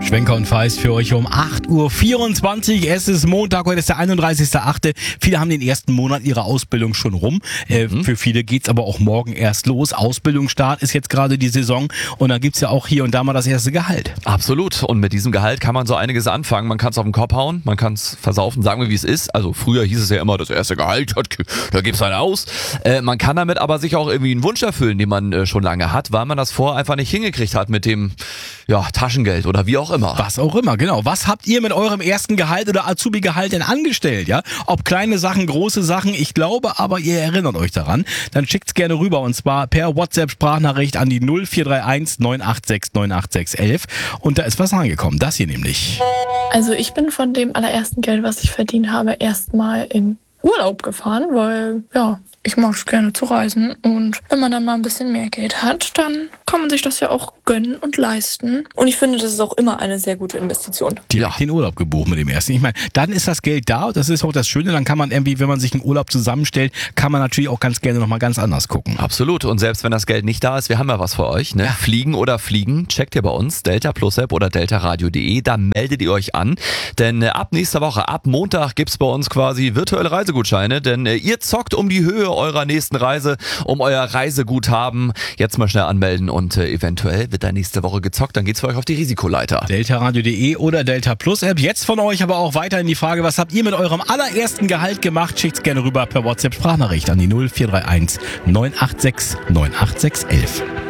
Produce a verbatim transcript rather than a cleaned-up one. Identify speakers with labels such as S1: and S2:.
S1: Schwenker und Feist für euch um acht Uhr vierundzwanzig. Es ist Montag, heute ist der einunddreißigster achte Viele haben den ersten Monat ihrer Ausbildung schon rum. Äh, mhm. Für viele geht's aber auch morgen erst los. Ausbildungsstart ist jetzt gerade die Saison und dann gibt's ja auch hier und da mal das erste Gehalt.
S2: Absolut. Und mit diesem Gehalt kann man so einiges anfangen. Man kann es auf den Kopf hauen, man kann es versaufen, sagen wir wie es ist. Also früher hieß es ja immer, das erste Gehalt, da gibt's einen aus. Äh, man kann damit aber sich auch irgendwie einen Wunsch erfüllen, den man äh, schon lange hat, weil man das vorher einfach nicht hingekriegt hat mit dem ja, Taschengeld oder wie auch immer.
S1: Was auch immer, genau. Was habt ihr mit eurem ersten Gehalt oder Azubi-Gehalt denn angestellt, ja? Ob kleine Sachen, große Sachen, ich glaube aber, ihr erinnert euch daran. Dann schickt's gerne rüber und zwar per WhatsApp-Sprachnachricht an die null vier drei eins neun acht sechs neun acht sechs eins eins. Und da ist was angekommen, das hier nämlich.
S3: Also ich bin von dem allerersten Geld, was ich verdient habe, erstmal in Urlaub gefahren, weil, ja, ich mag es gerne zu reisen und wenn man dann mal ein bisschen mehr Geld hat, dann kann man sich das ja auch gönnen und leisten. Und ich finde, das ist auch immer eine sehr gute Investition.
S1: Direkt ja. Den Urlaub gebucht mit dem ersten. Ich meine, dann ist das Geld da, das ist auch das Schöne, dann kann man irgendwie, wenn man sich einen Urlaub zusammenstellt, kann man natürlich auch ganz gerne nochmal ganz anders gucken.
S2: Absolut. Und selbst wenn das Geld nicht da ist, wir haben ja was für euch. Ne? Ja. Fliegen oder Fliegen, checkt ihr bei uns, Delta Plus App oder deltaradio punkt de, da meldet ihr euch an. Denn äh, ab nächster Woche, ab Montag gibt's bei uns quasi virtuelle Reisegutscheine, denn äh, ihr zockt um die Höhe eurer nächsten Reise, um euer Reiseguthaben. Jetzt mal schnell anmelden und äh, eventuell wird da nächste Woche gezockt, dann geht's für euch auf die Risikoleiter.
S1: deltaradio punkt de oder Delta Plus App. Jetzt von euch aber auch weiterhin die Frage, was habt ihr mit eurem allerersten Gehalt gemacht? Schickt's gerne rüber per WhatsApp Sprachnachricht an die null vier drei eins neun acht sechs neun acht sechs eins eins.